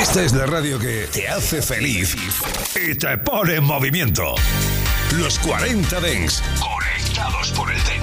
Esta es la radio que te hace feliz y te pone en movimiento. Los 40 Dents, conectados por el Dance.